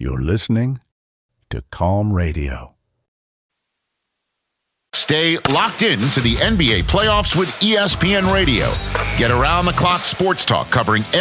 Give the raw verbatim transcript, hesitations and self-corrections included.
You're listening to Calm Radio. Stay locked in to the N B A playoffs with E S P N Radio. Get around-the-clock sports talk covering